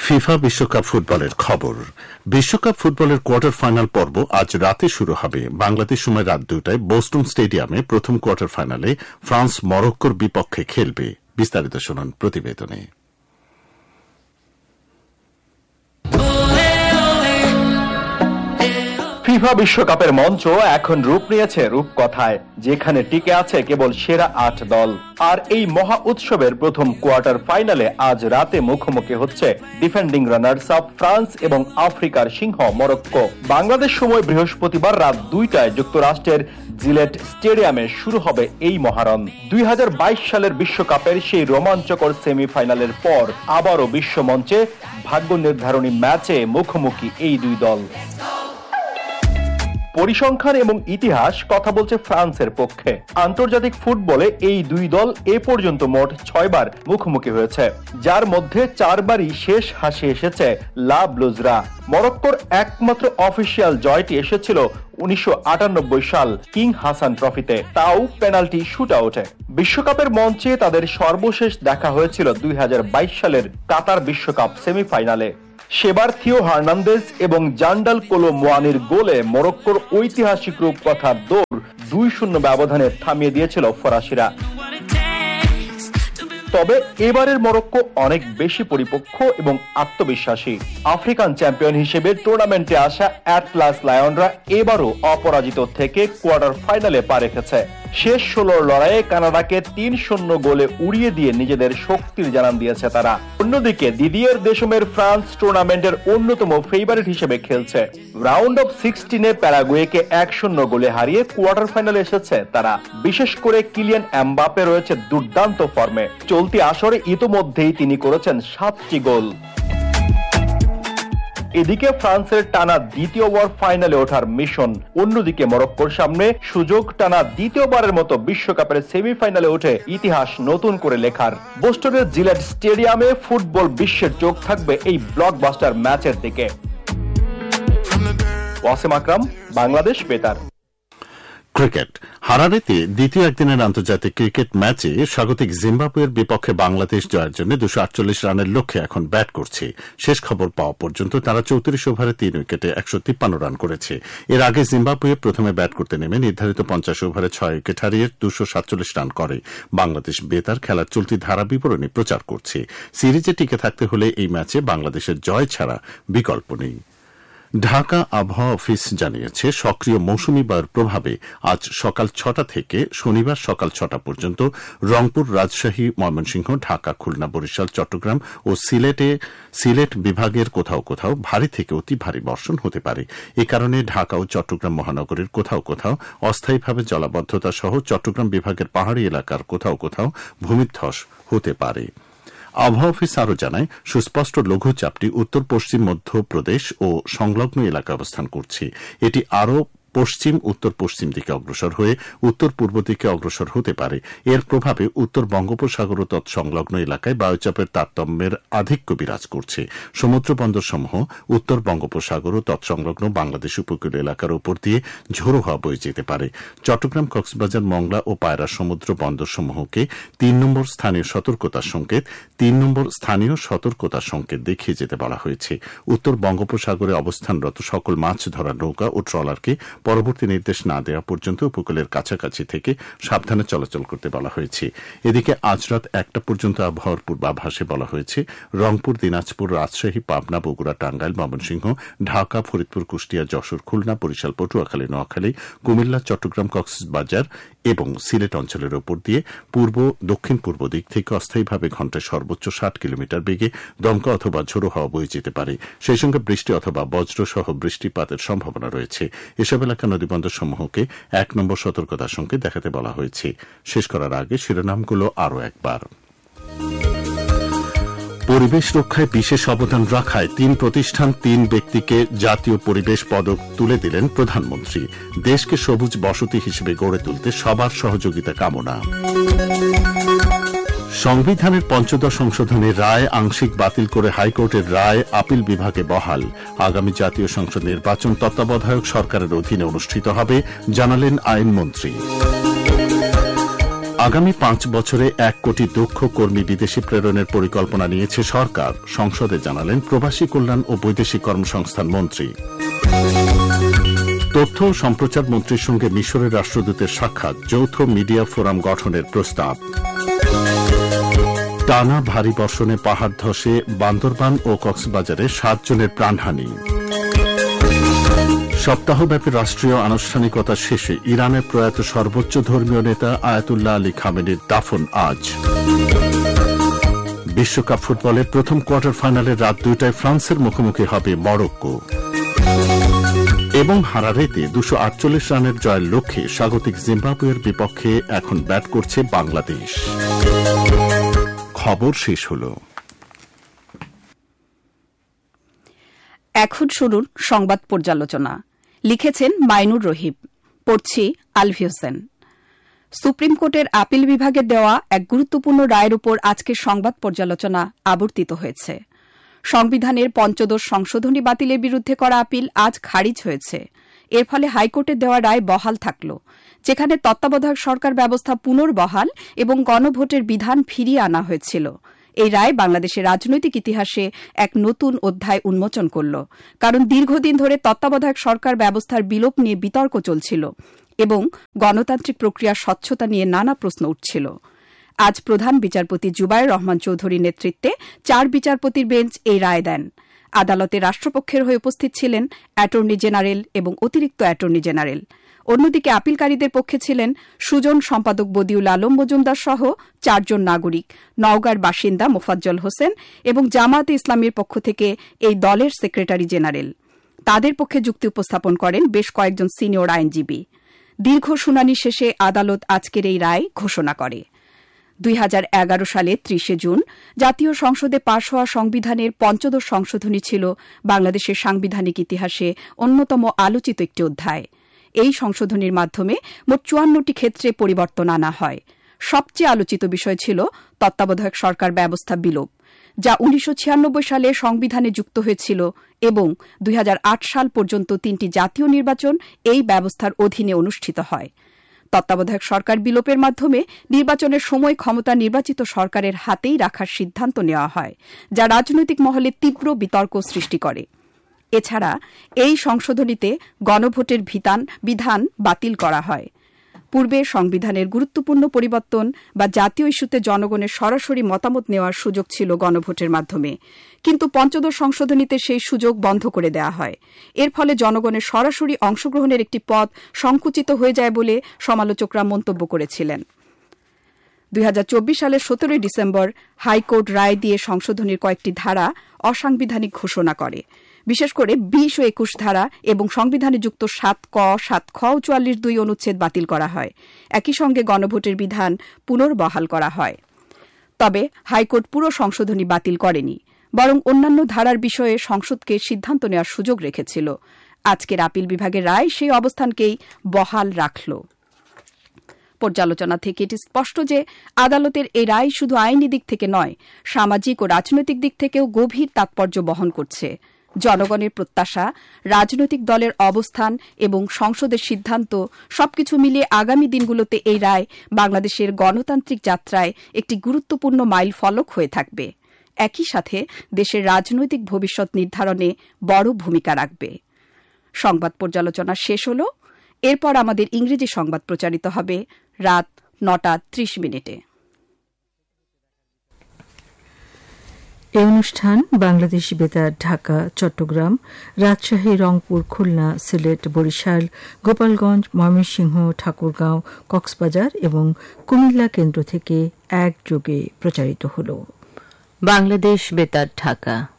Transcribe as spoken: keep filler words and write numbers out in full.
FIFA বিশ্বকাপ ফুটবলের খবর। বিশ্বকাপ ফুটবলের কোয়ার্টার ফাইনাল পর্ব আজ রাতে শুরু হবে। বাংলাদেশ সময় রাত দুটায় বোস্টন স্টেডিয়ামে প্রথম কোয়ার্টার ফাইনালে ফ্রান্স মরক্কোর বিপক্ষে খেলবে। বিস্তারিত শুনুন প্রতিবেদনে। ফিফা বিশ্বকাপের মঞ্চ এখন রূপ নিয়েছে রূপকথায়, যেখানে টিকে আছে কেবল সেরা আট দল। আর এই মহা উৎসবের প্রথম কোয়ার্টার ফাইনালে আজ রাতে মুখোমুখি হচ্ছে ডিফেন্ডিং রানার্স আপ ফ্রান্স এবং আফ্রিকার সিংহ মরক্কো। বাংলাদেশ সময় বৃহস্পতিবার রাত দুইটায় যুক্তরাষ্ট্রের জিলেট স্টেডিয়ামে শুরু হবে এই মহারণ। দুই হাজার বাইশ সালের বিশ্বকাপের সেই রোমাঞ্চকর সেমিফাইনালের পর আবারও বিশ্বমঞ্চে ভাগ্য নির্ধারণী ম্যাচে মুখোমুখি এই দুই দল। পরিসংখ্যান এবং ইতিহাস কথা বলছে ফ্রান্সের পক্ষে। আন্তর্জাতিক ফুটবলে এই দুই দল এ পর্যন্ত মোট ছয়বার মুখোমুখি হয়েছে, যার মধ্যে চারবারই শেষ হাসি এসেছে লা ব্লুজরা। মরক্কোর একমাত্র অফিসিয়াল জয়টি এসেছিল উনিশশো আটানব্বই সাল কিং হাসান ট্রফিতে, তাও পেনাল্টি শুট আউটে। বিশ্বকাপের মঞ্চে তাদের সর্বশেষ দেখা হয়েছিল দুই হাজার বাইশ সালের কাতার বিশ্বকাপ সেমিফাইনালে। সেবার থিও হার্নান্দেজ এবং জান্ডাল কোলো মোয়ানির গোলে মরক্কোর ঐতিহাসিক রূপকথার দৌড় দুই শূন্য ব্যবধানে থামিয়ে দিয়েছিল ফরাসিরা। তবে এবারের মরক্কো অনেক বেশি পরিপক্ক এবং আত্মবিশ্বাসী। আফ্রিকান চ্যাম্পিয়ন হিসেবে টুর্নামেন্টে আসা অ্যাটলাস লায়নরা এবারও অপরাজিত থেকে কোয়ার্টার ফাইনালে পা রেখেছে। শেষ ষোলোর লড়াইয়ে কানাডাকে তিন শূন্য গোলে উড়িয়ে দিয়ে নিজেদের শক্তির জানান দিয়েছে তারা। অন্যদিকে দিদিয়ের দেশমের ফ্রান্স টুর্নামেন্টের অন্যতম ফেভারিট হিসেবে খেলছে। রাউন্ড অফ সিক্সটিনে প্যারাগুয়েকে এক শূন্য গোলে হারিয়ে কোয়ার্টার ফাইনালে এসেছে তারা। বিশেষ করে কিলিয়ান এমবাপে রয়েছে দুর্দান্ত ফর্মে। চলতি আসরে ইতোমধ্যেই তিনি করেছেন সাতটি গোল। এদিকে ফ্রান্সের টানা দ্বিতীয়বার ফাইনালে ওঠার মিশন। অন্যদিকে মরক্কোর সামনে সুযোগ টানা দ্বিতীয়বারের মতো বিশ্বকাপের সেমিফাইনালে উঠে ইতিহাস নতুন করে লেখার। বোস্টনের জিলেট স্টেডিয়ামে ফুটবল বিশ্বের চোখ থাকবে এই ব্লকবাস্টার ম্যাচের দিকে। ওয়াসিম আকরাম, বাংলাদেশ বেতার। ক্রিকেট। হারারেতে দ্বিতীয় একদিনের আন্তর্জাতিক ক্রিকেট ম্যাচে স্বাগতিক জিম্বাবুয়ের বিপক্ষে বাংলাদেশ জয়ের জন্য দুশো আটচল্লিশ রানের লক্ষ্যে এখন ব্যাট করছে। শেষ খবর পাওয়া পর্যন্ত তারা চৌত্রিশ ওভারে তিন উইকেটে একশো তিপ্পান্ন রান করেছে। এর আগে জিম্বাবুয়ে প্রথমে ব্যাট করতে নেমে নির্ধারিত পঞ্চাশ ওভারে ছয় উইকেট হারিয়ে দুশো সাতচল্লিশ রান করে। বাংলাদেশ বেতার খেলার চলতি ধারা বিবরণী প্রচার করছে। সিরিজে টিকে থাকতে হলে এই ম্যাচে বাংলাদেশের জয় ছাড়া বিকল্প নেই। ঢাকা আবহাওয়া অফিস জানিয়েছে সক্রিয় মৌসুমী বায়ুর প্রভাবে আজ সকাল ছটা থেকে শনিবার সকাল ছটা পর্যন্ত রংপুর, রাজশাহী, ময়মনসিংহ, ঢাকা, খুলনা, বরিশাল, চট্টগ্রাম ও সিলেটে সিলেট বিভাগের কোথাও কোথাও ভারী থেকে অতি ভারী বর্ষণ হতে পারে। এ কারণে ঢাকা ও চট্টগ্রাম মহানগরের কোথাও কোথাও অস্থায়ীভাবে জলাবদ্ধতা সহ চট্টগ্রাম বিভাগের পাহাড়ি এলাকার কোথাও কোথাও ভূমিধ্বস হতে পারে। আবহাওয়া অফিস আরও জানায় সুস্পষ্ট লঘুচাপটি উত্তর পশ্চিম মধ্যপ্রদেশ ও সংলগ্ন এলাকায় অবস্থান করছে। এটি আরও পশ্চিম উত্তর পশ্চিম দিকে অগ্রসর হয়ে উত্তর পূর্ব দিকে অগ্রসর হতে পারে। এর প্রভাবে উত্তর বঙ্গোপসাগর ও তৎসংলগ্ন এলাকায় বায়ুচাপের তারতম্যের আধিক্য বিরাজ করছে। সমুদ্র বন্দরসমূহ উত্তর বঙ্গোপসাগর ও তৎসংলগ্ন বাংলাদেশ উপকূল এলাকার উপর দিয়ে ঝোড়ো হাওয়া বয়ে যেতে পারে। চট্টগ্রাম, কক্সবাজার, মংলা ও পায়রা সমুদ্র বন্দরসমূহকে তিন নম্বর স্থানীয় সতর্কতার সংকেত তিন নম্বর স্থানীয় সতর্কতার সংকেত দেখিয়ে যেতে বলা হয়েছে। উত্তর বঙ্গোপসাগরে অবস্থানরত সকল মাছ ধরার নৌকা ও ট্রলারকে পরবর্তী নির্দেশ না দেওয়া পর্যন্ত উপকূলের কাছাকাছি থেকে সাবধানে চলাচল করতে বলা হয়েছে। এদিকে আজ রাত একটা পর্যন্ত আবহাওয়ার পূর্বাভাসে বলা হয়েছে রংপুর, দিনাজপুর, রাজশাহী, পাবনা, বগুড়া, টাঙ্গাইল, ময়মনসিংহ, ঢাকা, ফরিদপুর, কুষ্টিয়া, যশোর, খুলনা, বরিশাল, পটুয়াখালী, নোয়াখালী, কুমিল্লা, চট্টগ্রাম, কক্সবাজার এবং সিলেট অঞ্চলের ওপর দিয়ে পূর্ব দক্ষিণ পূর্ব দিক থেকে অস্থায়ীভাবে ঘণ্টায় সর্বোচ্চ ষাট কিলোমিটার বেগে দমকা অথবা ঝোড়ো হাওয়া বয়ে যেতে পারে। সেই সঙ্গে বৃষ্টি অথবা বজ্রসহ বৃষ্টিপাতের সম্ভাবনা রয়েছে। এসব এলাকা নদীবন্দর সমূহকে এক নম্বর সতর্কতার সংকেত দেখাতে বলা হয়েছে। শেষ করার আগে শিরোনামগুলো আরও একবার। পরিবেশ রক্ষায় বিশেষ অবদান রাখায় তিন প্রতিষ্ঠান তিন ব্যক্তিকে জাতীয় পরিবেশ পদক তুলে দিলেন প্রধানমন্ত্রী। দেশকে সবুজ বসতি হিসেবে গড়ে তুলতে সবার সহযোগিতা কামনা। সংবিধানের পঞ্চদশ সংশোধনের রায় আংশিক বাতিল করে হাইকোর্টের রায় আপিল বিভাগে বহাল। আগামী জাতীয় সংসদ নির্বাচন তত্ত্বাবধায়ক সরকারের অধীনে অনুষ্ঠিত হবে, জানালেন আইনমন্ত্রী। আগামী পাঁচ বছরে এক কোটি দক্ষ কর্মী বিদেশে প্রেরণের পরিকল্পনা নিয়েছে সরকার, সংসদে জানালেন প্রবাসী কল্যাণ ও বৈদেশিক কর্মসংস্থান মন্ত্রী। তথ্য ও সম্প্রচার মন্ত্রীর সঙ্গে মিশরের রাষ্ট্রদূতের সাক্ষাৎ, যৌথ মিডিয়া ফোরাম গঠনের প্রস্তাব। টানা ভারী বর্ষণে পাহাড় ধসে বান্দরবান ও কক্সবাজারে সাত জনের প্রাণহানি। সপ্তাহব্যাপী রাষ্ট্রীয় আনুষ্ঠানিকতা শেষে ইরানের প্রয়াত সর্বোচ্চ ধর্মীয় নেতা আয়াতুল্লাহ আলী খামেনির দাফন আজ। বিশ্বকাপ ফুটবলের প্রথম কোয়ার্টার ফাইনালে রাত দুইটায় ফ্রান্সের মুখোমুখি হবে মরক্কো। এবং হারারেতে দুশো আটচল্লিশ রানের জয়ের লক্ষ্যে স্বাগতিক জিম্বাবুয়ের বিপক্ষে এখন ব্যাট করছে বাংলাদেশ। খবর শেষ হল। এখন শুনুন সংবাদ পর্যালোচনা। লিখেছেন মাইনুর রহিম, পড়ছি আলভি হোসেন। সুপ্রিম কোর্টের আপিল বিভাগের দেওয়া এক গুরুত্বপূর্ণ রায়ের উপর আজকের সংবাদ পর্যালোচনা আবর্তিত হয়েছে। সংবিধানের পঞ্চদশ সংশোধনী বাতিলের বিরুদ্ধে করা আপিল আজ খারিজ হয়েছে। এর ফলে হাইকোর্টের দেওয়া রায় বহাল থাকল, যেখানে তত্ত্বাবধায়ক সরকার ব্যবস্থা পুনর্বহাল এবং গণভোটের বিধান ফিরিয়ে আনা হয়েছিল। এই রায় বাংলাদেশের রাজনৈতিক ইতিহাসে এক নতুন অধ্যায় উন্মোচন করল, কারণ দীর্ঘদিন ধরে তত্ত্বাবধায়ক সরকার ব্যবস্থার বিলোপ নিয়ে বিতর্ক চলছিল এবং গণতান্ত্রিক প্রক্রিয়ার স্বচ্ছতা নিয়ে নানা প্রশ্ন উঠছিল। আজ প্রধান বিচারপতি জুবায়ের রহমান চৌধুরীর নেতৃত্বে চার বিচারপতির বেঞ্চ এই রায় দেন। আদালতে রাষ্ট্রপক্ষের হয়ে উপস্থিত ছিলেন অ্যাটর্নি জেনারেল এবং অতিরিক্ত অ্যাটর্নি জেনারেল। অন্যদিকে আপিলকারীদের পক্ষে ছিলেন সুজন সম্পাদক বদিউল আলম মজুমদার সহ চারজন নাগরিক, নওগাঁর বাসিন্দা মোফাজ্জল হোসেন এবং জামায়াতে ইসলামীর পক্ষ থেকে এই দলের সেক্রেটারি জেনারেল। তাদের পক্ষে যুক্তি উপস্থাপন করেন বেশ কয়েকজন সিনিয়র আইনজীবী। দীর্ঘ শুনানি শেষে আদালত আজকের এই রায় ঘোষণা করে। দুই হাজার এগারো সালে ত্রিশে জুন জাতীয় সংসদে পাশ হওয়া সংবিধানের পঞ্চদশ সংশোধনী ছিল বাংলাদেশের সাংবিধানিক ইতিহাসে অন্যতম আলোচিত একটি অধ্যায়। এই সংশোধনীর মাধ্যমে মোট চুয়ান্নটি ক্ষেত্রে পরিবর্তন আনা হয়। সবচেয়ে আলোচিত বিষয় ছিল তত্ত্বাবধায়ক সরকার ব্যবস্থা বিলোপ, যা উনিশশো ছিয়ানব্বই সালে সংবিধানে যুক্ত হয়েছিল এবং দুই হাজার আট সাল পর্যন্ত তিনটি জাতীয় নির্বাচন এই ব্যবস্থার অধীনে অনুষ্ঠিত হয়। তত্ত্বাবধায়ক সরকার বিলোপের মাধ্যমে নির্বাচনের সময় ক্ষমতা নির্বাচিত সরকারের হাতেই রাখার সিদ্ধান্ত নেওয়া হয়, যা রাজনৈতিক মহলে তীব্র বিতর্ক সৃষ্টি করে। এছাড়া এই সংশোধনীতে গণভোটের বিধান বাতিল করা হয়। পূর্বে সংবিধানের গুরুত্বপূর্ণ পরিবর্তন বা জাতীয় ইস্যুতে জনগণের সরাসরি মতামত নেওয়ার সুযোগ ছিল গণভোটের মাধ্যমে, কিন্তু পঞ্চদশ সংশোধনীতে সেই সুযোগ বন্ধ করে দেওয়া হয়। এর ফলে জনগণের সরাসরি অংশগ্রহণের একটি পথ সংকুচিত হয়ে যায় বলে সমালোচকরা মন্তব্য করেছিলেন। দুই হাজার চব্বিশ সালের সতেরোই ডিসেম্বর হাইকোর্ট রায় দিয়ে সংশোধনীর কয়েকটি ধারা অসাংবিধানিক ঘোষণা করে। বিশেষ করে বিশ ও একুশ ধারা এবং সংবিধানে যুক্ত সাত ক, সাত খ ও চুয়াল্লিশ দুই অনুচ্ছেদ বাতিল করা হয়। একই সঙ্গে গণভোটের বিধান পুনর্বহাল করা হয়। তবে হাইকোর্ট পুরো সংশোধনী বাতিল করেনি, বরং অন্যান্য ধারার বিষয়ে সংসদকে সিদ্ধান্ত নেওয়ার সুযোগ রেখেছিল। আজকের আপিল বিভাগের রায় সেই অবস্থানকেই বহাল রাখল। পর্যালোচনা থেকে এটি স্পষ্ট যে আদালতের এই রায় শুধু আইনি দিক থেকে নয়, সামাজিক ও রাজনৈতিক দিক থেকেও গভীর তাৎপর্য বহন করছে। জনগণের প্রত্যাশা, রাজনৈতিক দলের অবস্থান এবং সংসদের সিদ্ধান্ত সবকিছু মিলিয়ে আগামী দিনগুলোতে এই রায় বাংলাদেশের গণতান্ত্রিক যাত্রায় একটি গুরুত্বপূর্ণ মাইল ফলক হয়ে থাকবে। একই সাথে দেশের রাজনৈতিক ভবিষ্যৎ নির্ধারণে বড় ভূমিকা রাখবে। সংবাদ পর্যালোচনা শেষ হল। এরপর আমাদের ইংরেজি সংবাদ প্রচারিত হবে রাত নটা ত্রিশ মিনিটে। এই অনুষ্ঠান বাংলাদেশ বেতার ঢাকা, চট্টগ্রাম, রাজশাহী, রংপুর, খুলনা, সিলেট, বরিশাল, গোপালগঞ্জ, ময়মনসিংহ, ঠাকুরগাঁও, কক্সবাজার এবং কুমিল্লা কেন্দ্র থেকে একযোগে প্রচারিত হল। বাংলাদেশ বেতার ঢাকা।